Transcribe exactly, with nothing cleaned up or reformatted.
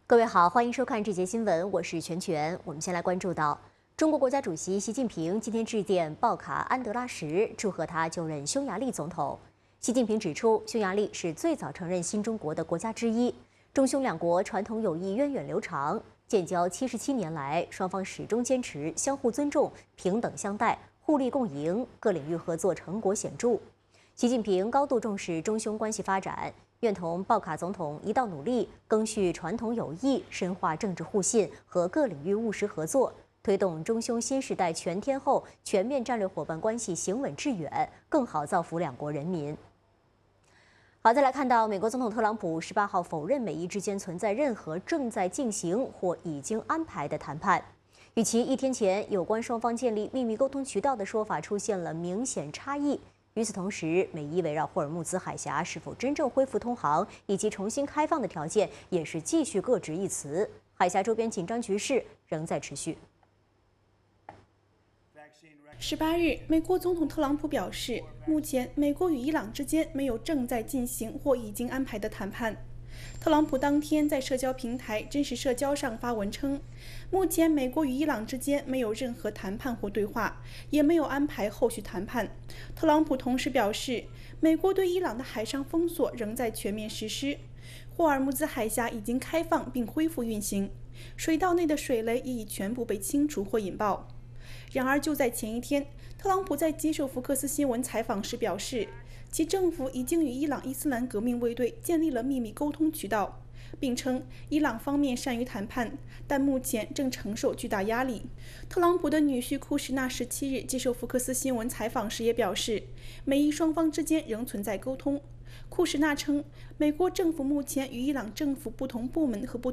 各位好，欢迎收看这节新闻，我是全全。我们先来关注到，中国国家主席习近平今天致电鲍卡安德拉什，祝贺他就任匈牙利总统。习近平指出，匈牙利是最早承认新中国的国家之一，中匈两国传统友谊源远流长，建交七十七年来，双方始终坚持相互尊重、平等相待、互利共赢，各领域合作成果显著。习近平高度重视中匈关系发展，愿同鲍卡总统一道努力，赓续传统友谊，深化政治互信和各领域务实合作，推动中匈新时代全天候、全面战略伙伴关系行稳致远，更好造福两国人民。好，再来看到美国总统特朗普十八号否认美伊之间存在任何正在进行或已经安排的谈判，与其一天前有关双方建立秘密沟通渠道的说法出现了明显差异。与此同时，美伊围绕霍尔木兹海峡是否真正恢复通航以及重新开放的条件，也是继续各执一词。海峡周边紧张局势仍在持续。 十八日，美国总统特朗普表示，目前美国与伊朗之间没有正在进行或已经安排的谈判。特朗普当天在社交平台真实社交上发文称，目前美国与伊朗之间没有任何谈判或对话，也没有安排后续谈判。特朗普同时表示，美国对伊朗的海上封锁仍在全面实施，霍尔木兹海峡已经开放并恢复运行，水道内的水雷也已全部被清除或引爆。然而，就在前一天，特朗普在接受福克斯新闻采访时表示，其政府已经与伊朗伊斯兰革命卫队建立了秘密沟通渠道，并称伊朗方面善于谈判，但目前正承受巨大压力。特朗普的女婿库什纳十七日接受福克斯新闻采访时也表示，美伊双方之间仍存在沟通。库什纳称，美国政府目前与伊朗政府不同部门和不